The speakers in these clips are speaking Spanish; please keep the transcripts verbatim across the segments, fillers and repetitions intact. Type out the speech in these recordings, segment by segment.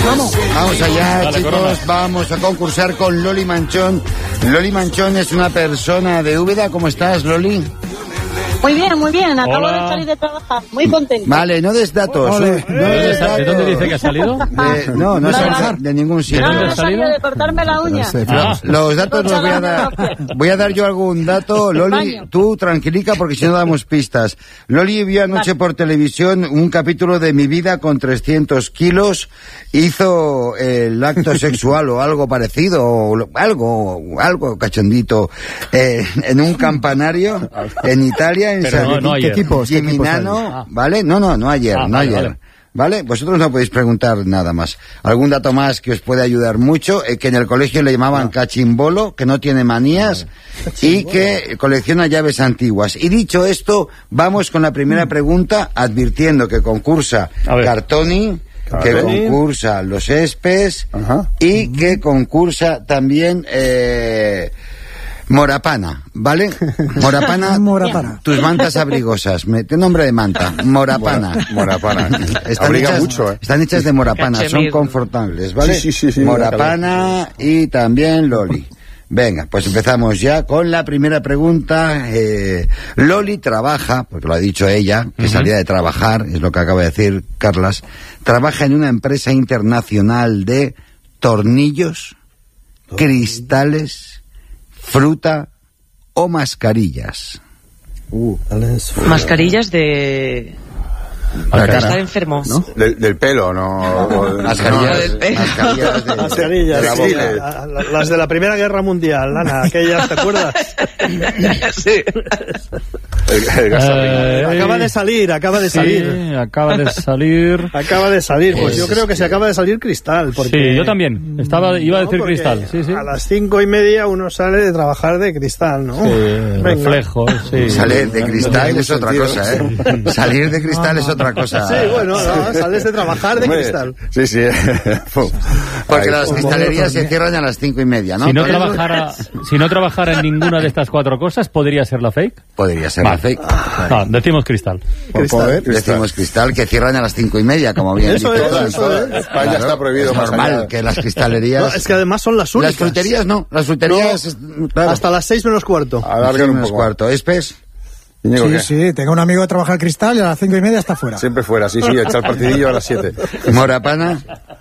Vamos. Vamos allá, Dale, chicos. Corona. Vamos a concursar con Loli Manchón. Loli Manchón es una persona de Úbeda. ¿Cómo estás, Loli? Muy bien, muy bien. Acabo Hola. de salir de trabajar. Muy contenta. Vale, no des datos. Ole. eh, no des ¿De datos. dónde dice que ha salido? De- no, no No, es no. de ningún sitio. ¿De No, dónde no ha he salido salido? de cortarme la uña. Ah, Los datos los voy a dar. Voy a dar yo algún dato. Loli, Baño. tú tranquilica porque si no damos pistas. Loli vio anoche por televisión un capítulo de Mi vida con trescientos kilos. Hizo el acto sexual o algo parecido, o lo- algo, algo cachondito, eh, en un campanario en Italia, en Pero San no, no ayer. ¿Qué equipos? ¿Qué equipos Gimignano, hay? ¿vale? No, no, no ayer, Ah, no vale, ayer. vale. ¿Vale? Vosotros no podéis preguntar nada más. Algún dato más que os puede ayudar mucho, eh, que en el colegio le llamaban cachimbolo, que no tiene manías y que colecciona llaves antiguas. Y dicho esto, vamos con la primera pregunta, advirtiendo que concursa A ver. Cartoni, que Cartoni. concursa Los Espes Ajá. y que concursa también eh, Morapana, ¿vale? Morapana, Morapana. tus mantas abrigosas, me, ¿qué nombre de manta? Morapana. Morapana. Están Abriga hechas, mucho, ¿eh? están hechas de morapana, son Cachemir. confortables, ¿vale? Sí, sí, sí, sí. Morapana y también Loli. Venga, pues empezamos ya con la primera pregunta. Eh, Loli trabaja, porque lo ha dicho ella, que salía de trabajar, es lo que acaba de decir Carlas, trabaja en una empresa internacional de tornillos, cristales, fruta o mascarillas. Uh, Mascarillas de... Para para cara. estar enfermo. ¿No? Del, del pelo, no. o- Mascarillas, del pelo. mascarillas de, Mascarillas, de la sí, boca. la- la- las de la Primera Guerra Mundial, Ana, aquellas, ¿te acuerdas? Sí. El, el gasolina. Eh, Acaba de salir, acaba de sí, salir. acaba de salir. Acaba de salir, pues yo Es- creo que se acaba de salir Cristal. Porque, Sí, yo también. Estaba, iba a ¿no? decir Porque cristal. Sí, sí. A las cinco y media uno sale de trabajar de Cristal, ¿no? Sí, Venga. reflejo, sí. Salir de cristal no es otra tiene cosa, ¿eh? Salir de cristal es otra cosa. Sí, bueno, no, sales de trabajar de Hombre, Cristal. Sí, sí. Porque Ahí. las cristalerías se cierran a las cinco y media, ¿no? Si no Por eso trabajara, si no trabajara en ninguna de estas cuatro cosas, ¿podría ser la fake? podría ser Vale. la fake. No, decimos cristal. Por poder. Decimos cristal que cierran a las cinco y media, como bien Eso dice es, Juan. eso es. España está prohibido Es más normal allá. que las cristalerías... No, es que además son las únicas. Las fruterías no, las fruterías... es- claro. Hasta las seis menos cuarto. Alargan un menos poco. cuarto. ¿Espes? Íñigo, Sí, ¿qué? sí, tengo un amigo que trabaja en Cristal y a las cinco y media está fuera. Siempre fuera, sí, sí, echar partidillo a las siete. Morapana.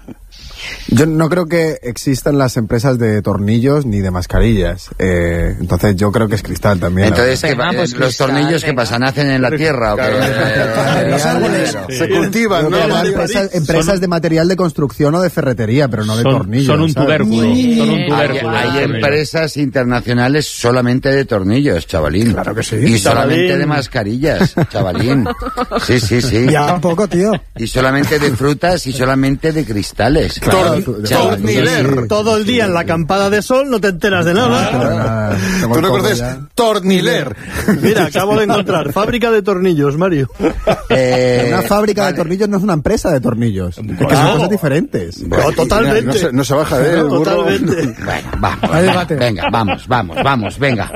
Yo no creo que existan las empresas de tornillos ni de mascarillas. Eh, entonces yo creo que es cristal también. Entonces, ¿qué Venga, pa- pues los cristal, tornillos que venga. pasan, ¿nacen en la tierra o qué? Claro. Eh, Los árboles. Se cultivan, Creo ¿no? que habrá Mario? empresas, empresas de material de construcción o de ferretería, pero no de Son, tornillos. son un ¿sabes? tubérculo. Son un Hay, tubérculo. hay Tornillo. empresas internacionales solamente de tornillos, chavalín. Claro que sí. Y solamente Chavalín. de mascarillas, chavalín. Sí, sí, sí. Ya un poco, tío. Y solamente de frutas y solamente de cristales. Claro, Tor- de- chaval, torniler. sí. Todo el día en la acampada de sol no te enteras de Pero nada. nada, tengo Tú el no coco conoces ya. torniler. Mira, acabo de encontrar fábrica de tornillos, Mario. Eh, Una fábrica vale. de tornillos no es una empresa de tornillos. Es que son cosas diferentes. No, totalmente. No se, no se baja de él, burro. Totalmente. Bueno, vamos. Hay va, debate. venga, vamos, vamos, vamos, venga.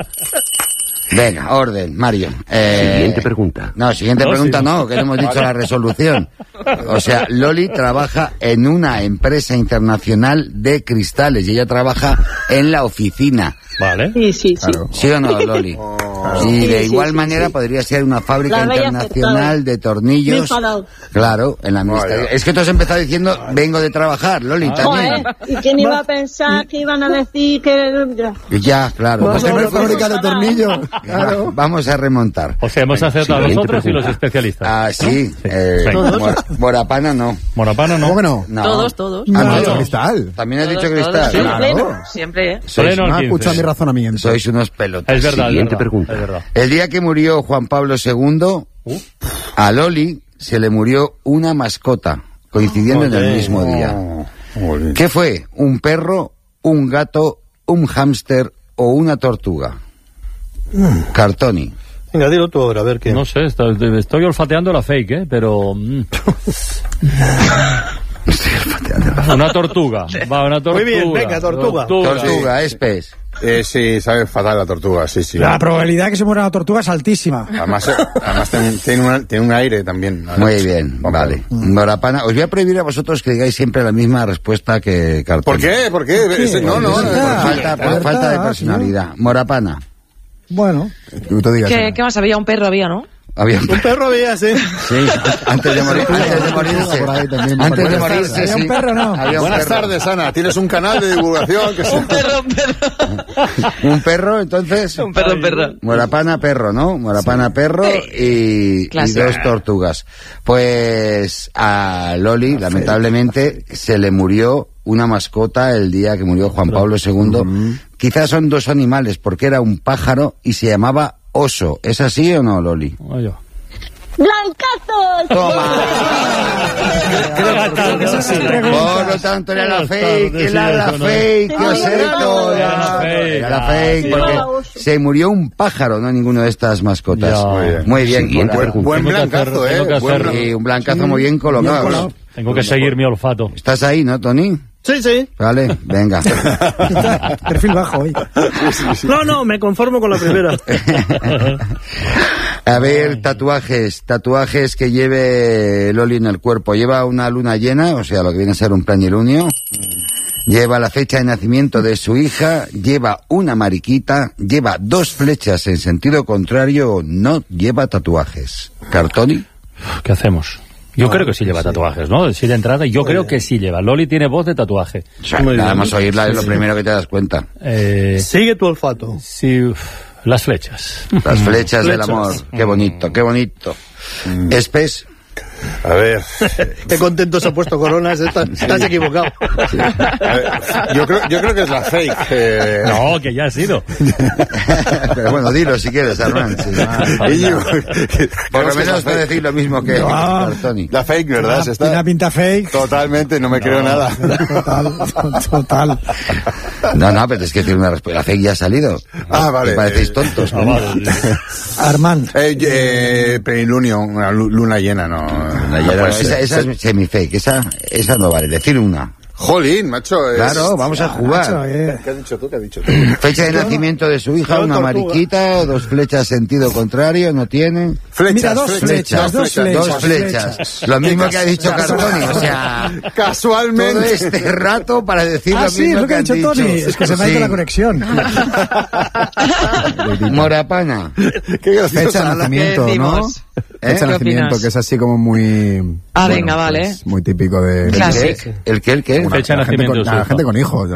Venga, orden, Mario. Eh, Siguiente pregunta. No, siguiente No, pregunta sí. no, que no hemos dicho la resolución. O sea, Loli trabaja en una empresa internacional de cristales y ella trabaja en la oficina. Vale. Sí, sí, sí. Claro. ¿Sí o no, Loli? Y de Sí, igual sí, manera sí. podría ser una fábrica La habéis internacional acertado. de Me he tornillos. enfadado. Claro, en la administración. Es que tú has empezado diciendo, vengo de trabajar, Loli, también. Joder, ¿y quién iba a pensar que iban a decir que... Ya, claro. Porque no es fábrica de tornillos. Claro. Vamos a remontar. O sea, hemos acertado siguiente nosotros y los pregunta. especialistas. Ah, sí. Eh, Venga. Mor- Morapana no. Morapana, ¿no? ¿Cómo que no? No. Todos, todos. Ah, No, no. cristal. También has Todos, dicho todos. cristal. Sí, Claro. pleno. Siempre, ¿eh? Sois, Pleno. No ha quince. escuchado mi razonamiento. sois unos pelotas. Es verdad, es Siguiente verdad. pregunta. Es verdad. El día que murió Juan Pablo segundo, a Loli se le murió una mascota, coincidiendo en el mismo día. Joder. ¿Qué fue? ¿Un perro, un gato, un hámster o una tortuga? Cartoni. Venga, dilo tú ahora, a ver qué. No sé, estoy, estoy olfateando la fake, ¿eh? Pero... mm. Una tortuga. Va, una tortuga. Muy bien, venga, tortuga. Tortuga, es pez. Eh, sí, sabe fatal la tortuga, sí, sí. La probabilidad de que se muera la tortuga es altísima. Además, eh, además tiene, tiene, una- tiene un aire también. Muy bien, Vamos. vale. Morapana, os voy a prohibir a vosotros que digáis siempre la misma respuesta que Cartoni. ¿Por qué? ¿Por qué? Ese- no, no, Por no. falta, por verdad, falta de sí. personalidad. Morapana. Bueno, Tú te digas, ¿Qué, Ana. ¿Qué más había? Un perro había, ¿no? Había un Un perro había, sí. Sí, antes de morir, antes de morirse. Por ahí también. Antes de Buenas morirse, tardes. sí. ¿Había un perro, no? Había un Buenas perro. tardes, Ana. Tienes un canal de divulgación que se... Un perro, un perro. Un perro, entonces. Un perro, un perro. Morapana, perro, ¿no? Morapana, perro y, y Clásico. dos tortugas. Pues a Loli, lamentablemente, se le murió una mascota el día que murió Juan Pablo segundo. Quizás son dos animales, porque era un pájaro y se llamaba oso. ¿Es así o no, Loli? Oye. ¡Blancazos! Por lo tanto, era la fake, era la fake, que os he dicho, Era la fake. era la fake, porque se murió un pájaro, no ninguno de estas mascotas. Ya. Muy bien. Muy bien, Sí, buen, Coca. buen Tengo que blancazo, hacer- ¿eh? tengo que Buen hacer- blan- Y un blancazo muy bien colocado. colado. Tengo que seguir mi olfato. ¿Estás ahí, no, Tony? Sí, sí. Vale, venga. perfil bajo hoy. No, no, me conformo con la primera. A ver, tatuajes, tatuajes que lleve Loli en el cuerpo. Lleva una luna llena, o sea, lo que viene a ser un planilunio. Lleva la fecha de nacimiento de su hija, lleva una mariquita, lleva dos flechas en sentido contrario, no lleva tatuajes. ¿Cartoni? ¿Qué hacemos? Yo creo que sí lleva tatuajes, ¿no? Sí de entrada, yo creo que sí lleva. Loli tiene voz de tatuaje. O sea, Muy nada bien. más oírla es lo primero que te das cuenta. Eh, Sigue tu olfato. sí, uf, las flechas. Las flechas del Flechas. amor. Qué bonito, qué bonito. Espes. A ver, Qué contento se ha puesto Coronas. Estás, estás equivocado. a ver, yo creo, yo creo que es la fake. eh. No, que ya ha sido. Pero bueno, dilo si quieres, Armand. sí. Íñigo, Por lo creo que es la menos te fake. decir lo mismo que Ah. Cartoni. La fake, ¿verdad? Se Tiene una está... pinta fake. Totalmente, no me creo nada. Total, total. No, no, pero es que tiene una respuesta. La fake ya ha salido. Ah, vale. Me parecéis tontos. Ah, ¿no? vale. Armand. Eh, eh, plenilunio, una lu- luna llena, no. La no llena- puede esa, ser. esa es semi-fake, esa, esa no vale. Decir una. Jolín, macho. es- Claro, vamos a Macho, jugar. eh. ¿Qué has dicho tú? ¿Qué has dicho tú? Fecha de nacimiento de su hija, Yo una tortuga. mariquita, dos flechas sentido contrario, no tiene. Flechas, Mira, dos flechas, dos flechas. Dos flechas. Lo mismo que ha dicho Cartoni, o sea, todo Casualmente. este rato para decir Ah, lo sí, mismo es lo que ha han dicho Tony. Es que se me ha ido Sí. la conexión. Morapana. Qué gracioso. Fecha de nacimiento, ¿no? decimos? ¿Eh? Fecha de ¿Qué nacimiento, opinas? que es así como muy... Ah, venga, vale. pues, muy típico de... Claro. ¿El qué? ¿El qué? ¿El qué? Fecha de la gente nacimiento con, de su la hija. gente con hijos.